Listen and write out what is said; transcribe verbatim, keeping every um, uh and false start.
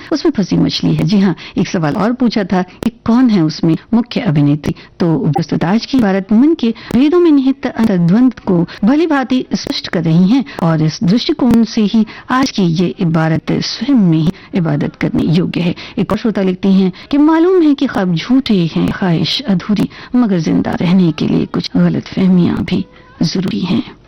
उसमें फंसी मछली है। जी हाँ, एक सवाल और पूछा था कि कौन है उसमें मुख्य अभिनेत्री, तो प्रस्तुत आज की इबारत मन के भेदों में निहित अंतर्द्वंद को भली भांति स्पष्ट कर रही है और इस दृष्टिकोण से ही आज की ये इबारत स्वयं में ही इबादत करने योग्य है। एक और श्रोता लिखती हैं कि मालूम है कि ख्वाब झूठे हैं, ख्वाहिश अधूरी, मगर जिंदा रहने के लिए कुछ गलत फहमियां भी जरूरी हैं।